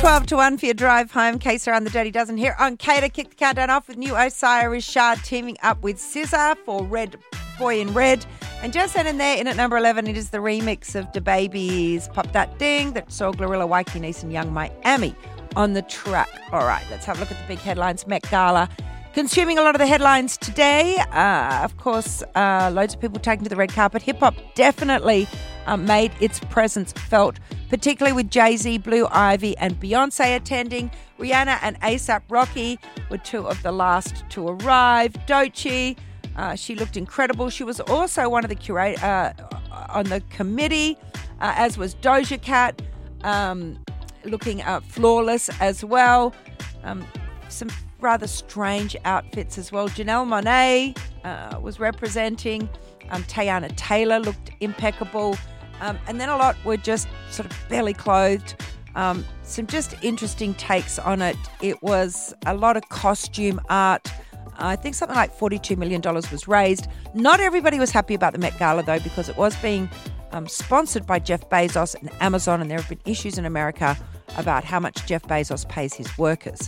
12 to 1 for your drive home. Kesa on the Dirty Dozen here on Cater. Kick the countdown off with new Osiris Shah teaming up with SZA for Red Boy in Red. And just then and there, in at number 11, it is the remix of DaBaby's Pop That Ding that saw Glorilla, Wyke, and Young Miami on the track. All right, let's have a look at the big headlines. Met Gala consuming a lot of the headlines today. Of course, loads of people taken to the red carpet. Hip-hop definitely made its presence felt, particularly with Jay-Z, Blue Ivy and Beyonce attending. Rihanna and A$AP Rocky were two of the last to arrive. Doechii, she looked incredible. She was also one of the on the committee, as was Doja Cat, looking flawless as well. Some rather strange outfits as well. Janelle Monáe was representing. Teyana Taylor looked impeccable. And then a lot were just sort of barely clothed. Some just interesting takes on it. It was a lot of costume art. I think something like $42 million was raised. Not everybody was happy about the Met Gala, though, because it was being sponsored by Jeff Bezos and Amazon, and there have been issues in America about how much Jeff Bezos pays his workers.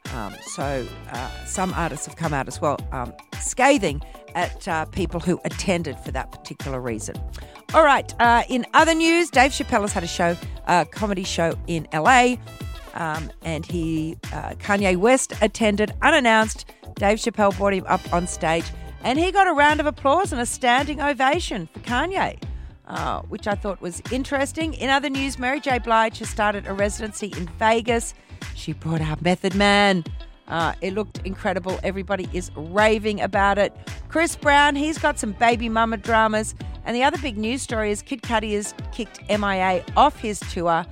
So some artists have come out as well, scathing at people who attended for that particular reason. All right, in other news, Dave Chappelle has had a comedy show in LA, and Kanye West attended unannounced. Dave Chappelle brought him up on stage, and he got a round of applause and a standing ovation for Kanye, which I thought was interesting. In other news, Mary J. Blige has started a residency in Vegas. She brought out Method Man. It looked incredible. Everybody is raving about it. Chris Brown, he's got some baby mama dramas. And the other big news story is Kid Cudi has kicked MIA off his tour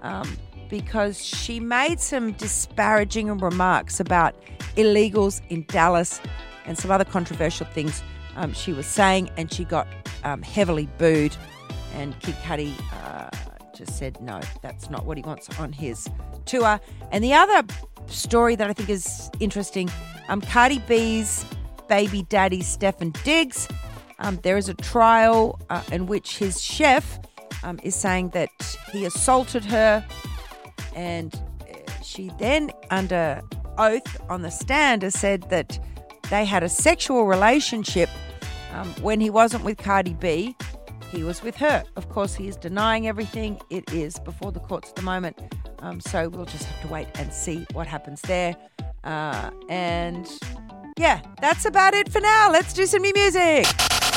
because she made some disparaging remarks about illegals in Dallas and some other controversial things she was saying, and she got heavily booed. And Kid Cudi just said, no, that's not what he wants on his tour. And the other story that I think is interesting, Cardi B's baby daddy, Stefan Diggs, there is a trial in which his chef is saying that he assaulted her, and she then, under oath on the stand, has said that they had a sexual relationship when he wasn't with Cardi B. He was with her. Of course, he is denying everything. It is before the courts at the moment. So we'll just have to wait and see what happens there. And yeah, that's about it for now. Let's do some new music.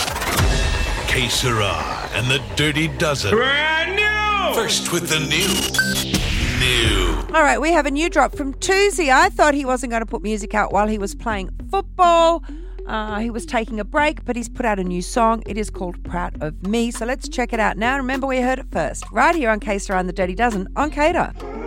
Que Sera and the Dirty Dozen. Brand new! First with the new. All right, we have a new drop from Tuesday. I thought he wasn't going to put music out while he was playing football. He was taking a break, but he's put out a new song. It is called Proud of Me. So let's check it out now. Remember, we heard it first, right here on Que Sera and the Dirty Dozen on Cater.